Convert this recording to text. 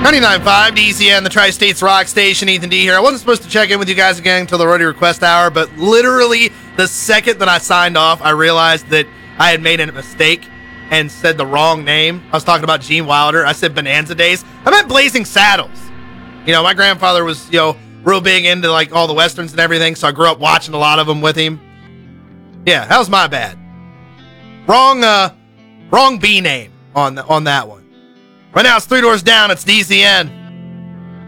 99.5 DCN, the Tri-States Rock Station. Ethan D here. I wasn't supposed to check in with you guys again until the Roadie Request Hour, but literally the second that I signed off, I realized that I had made a mistake and said the wrong name. I was talking about Gene Wilder. I said Bonanza Days. I meant Blazing Saddles. You know, my grandfather was, real big into like all the Westerns and everything, so I grew up watching a lot of them with him. Yeah, that was my bad. Wrong B name on that one. Right now it's 3 doors down. It's DCN.